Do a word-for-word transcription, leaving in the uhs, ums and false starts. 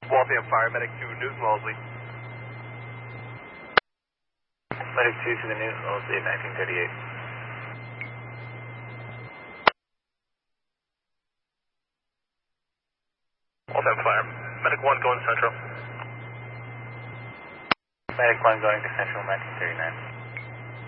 Waltham Fire, Medic two, Newton Wellesley. Medic two to the Newton Wellesley, nineteen thirty-eight. Waltham Fire, Medic one going central. Medic one going to central, nineteen thirty-nine.